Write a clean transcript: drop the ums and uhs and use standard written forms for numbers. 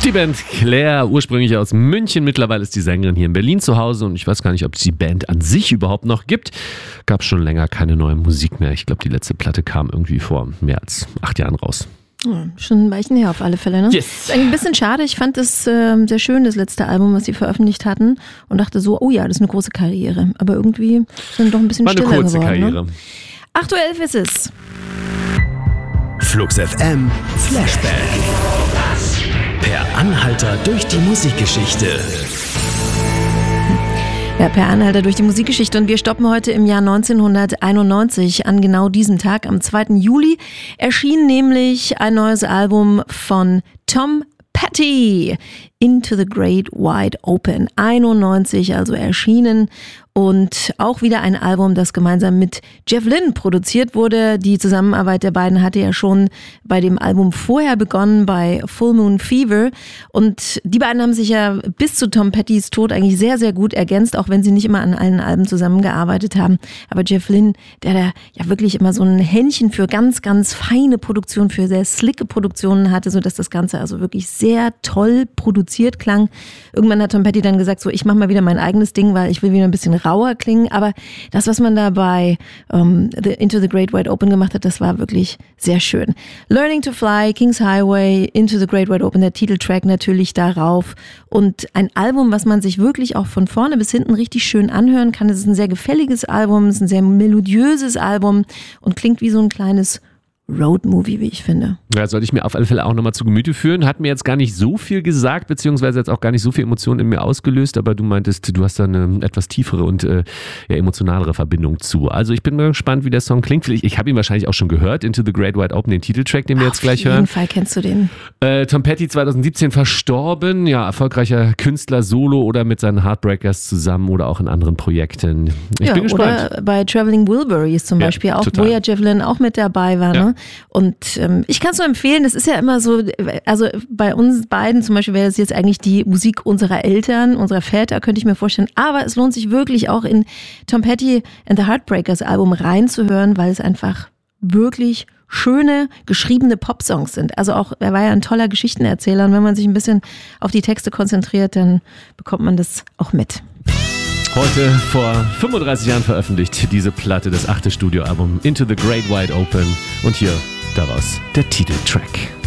Die Band Claire, ursprünglich aus München, mittlerweile ist die Sängerin hier in Berlin zu Hause und ich weiß gar nicht, ob es die Band an sich überhaupt noch gibt. Gab schon länger keine neue Musik mehr. Ich glaube, die letzte Platte kam irgendwie vor mehr als 8 Jahren raus. Ja, schon ein Weilchen her auf alle Fälle, ne? Yes. Ist eigentlich ein bisschen schade. Ich fand es sehr schön, das letzte Album, was sie veröffentlicht hatten und dachte so, oh ja, das ist eine große Karriere. Aber irgendwie ist dann doch ein bisschen stiller geworden. War eine kurze Karriere. Ne? 8:11 Uhr ist es. Flux FM Flashback. Per Anhalter durch die Musikgeschichte. Ja, per Anhalter durch die Musikgeschichte und wir stoppen heute im Jahr 1991 an genau diesem Tag. Am 2. Juli erschien nämlich ein neues Album von Tom Petty, Into the Great Wide Open, 91 also erschienen und auch wieder ein Album, das gemeinsam mit Jeff Lynne produziert wurde. Die Zusammenarbeit der beiden hatte ja schon bei dem Album vorher begonnen, bei Full Moon Fever, und die beiden haben sich ja bis zu Tom Pettys Tod eigentlich sehr, sehr gut ergänzt, auch wenn sie nicht immer an allen Alben zusammengearbeitet haben. Aber Jeff Lynne, der da ja wirklich immer so ein Händchen für ganz, ganz feine Produktionen, für sehr slicke Produktionen hatte, sodass das Ganze also wirklich sehr toll produziert klang. Irgendwann hat Tom Petty dann gesagt, so, ich mache mal wieder mein eigenes Ding, weil ich will wieder ein bisschen rauer klingen, aber das, was man da bei Into the Great Wide Open gemacht hat, das war wirklich sehr schön. Learning to Fly, King's Highway, Into the Great Wide Open, der Titeltrack natürlich darauf und ein Album, was man sich wirklich auch von vorne bis hinten richtig schön anhören kann. Es ist ein sehr gefälliges Album, es ist ein sehr melodiöses Album und klingt wie so ein kleines Road-Movie, wie ich finde. Ja, sollte ich mir auf alle Fälle auch nochmal zu Gemüte führen. Hat mir jetzt gar nicht so viel gesagt, beziehungsweise jetzt auch gar nicht so viel Emotionen in mir ausgelöst, aber du meintest, du hast da eine etwas tiefere und emotionalere Verbindung zu. Also ich bin mal gespannt, wie der Song klingt. Ich habe ihn wahrscheinlich auch schon gehört, Into the Great Wide Open, den Titeltrack, den wir jetzt gleich hören. Auf jeden Fall kennst du den. Tom Petty 2017 verstorben, ja, erfolgreicher Künstler, solo oder mit seinen Heartbreakers zusammen oder auch in anderen Projekten. Ich bin gespannt. Oder bei Traveling Wilburys zum Beispiel auch, total. Wo ja Jeff Lynne auch mit dabei war, ne? Und ich kann es nur empfehlen, das ist ja immer so, also bei uns beiden zum Beispiel wäre das jetzt eigentlich die Musik unserer Eltern, unserer Väter, könnte ich mir vorstellen, aber es lohnt sich wirklich auch in Tom Petty and the Heartbreakers Album reinzuhören, weil es einfach wirklich schöne, geschriebene Popsongs sind. Also auch, er war ja ein toller Geschichtenerzähler und wenn man sich ein bisschen auf die Texte konzentriert, dann bekommt man das auch mit. Heute vor 35 Jahren veröffentlicht diese Platte, das 8. Studioalbum Into the Great Wide Open und hier daraus der Titeltrack.